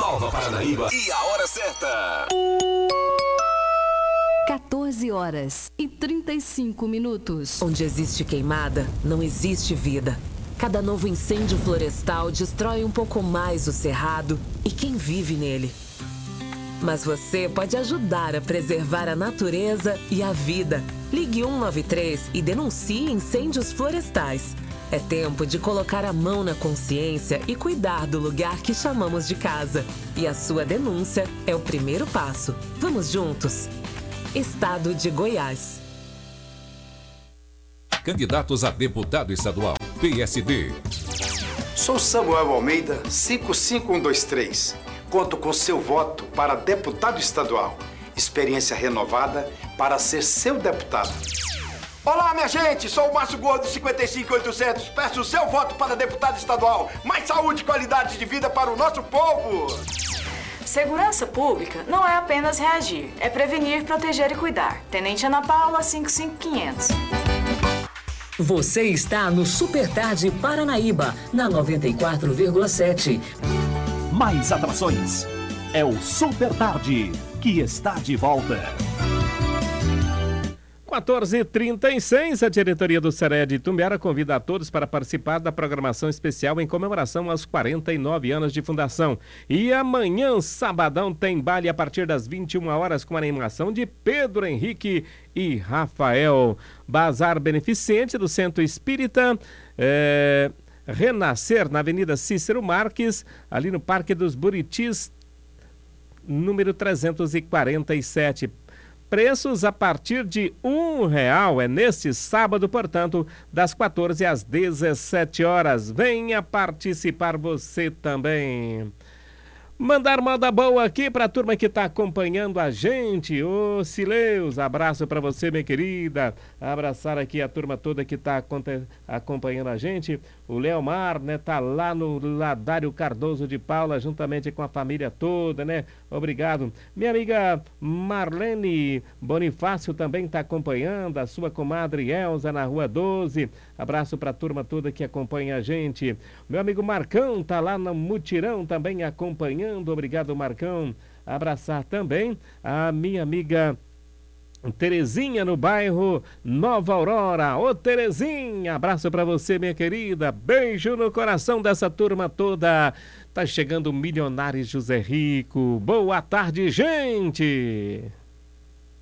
Nova Paranaíba e a hora certa. 14h35. Onde existe queimada, não existe vida. Cada novo incêndio florestal destrói um pouco mais o cerrado e quem vive nele. Mas você pode ajudar a preservar a natureza e a vida. Ligue 193 e denuncie incêndios florestais. É tempo de colocar a mão na consciência e cuidar do lugar que chamamos de casa. E a sua denúncia é o primeiro passo. Vamos juntos? Estado de Goiás. Candidatos a deputado estadual, PSD. Sou Samuel Almeida, 55123. Conto com seu voto para deputado estadual. Experiência renovada para ser seu deputado. Olá, minha gente! Sou o Márcio Gordo, 55800. Peço o seu voto para deputado estadual. Mais saúde e qualidade de vida para o nosso povo! Segurança pública não é apenas reagir, é prevenir, proteger e cuidar. Tenente Ana Paula, 55500. Você está no Super Tarde Paranaíba, na 94,7. Mais atrações. É o Super Tarde, que está de volta. 14h36, a diretoria do Serede de Itumbiara convida a todos para participar da programação especial em comemoração aos 49 anos de fundação. E amanhã, sabadão, tem baile a partir das 21 horas com a animação de Pedro Henrique e Rafael. Bazar beneficente do Centro Espírita Renascer, na Avenida Cícero Marques, ali no Parque dos Buritis, número 347. Preços a partir de R$1 é neste sábado, portanto, das 14 às 17 horas. Venha participar você também. Mandar moda boa aqui para a turma que está acompanhando a gente. Ô, Sileus, abraço para você, minha querida. Abraçar aqui a turma toda que está acompanhando a gente. O Leomar, né, tá lá no Ladário Cardoso de Paula, juntamente com a família toda, né? Obrigado. Minha amiga Marlene Bonifácio também está acompanhando, a sua comadre Elza na Rua 12. Abraço para a turma toda que acompanha a gente. Meu amigo Marcão tá lá no Mutirão também acompanhando. Obrigado, Marcão. Abraçar também a minha amiga Terezinha no bairro Nova Aurora. Ô, Terezinha, abraço pra você, minha querida. Beijo no coração dessa turma toda. Tá chegando o Milionário José Rico. Boa tarde, gente.